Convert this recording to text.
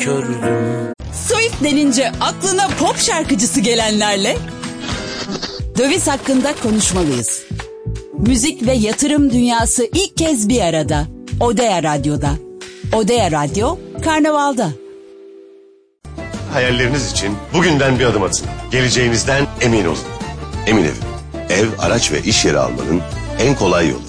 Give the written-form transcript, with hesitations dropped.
kördüm. Swift denince aklına pop şarkıcısı gelenlerle döviz hakkında konuşmalıyız. Müzik ve yatırım dünyası ilk kez bir arada. Odea Radyo'da. Odea Radyo, Karnaval'da. Hayalleriniz için bugünden bir adım atın. Geleceğinizden emin olun. Emin Ev. Ev, araç ve iş yeri almanın en kolay yolu.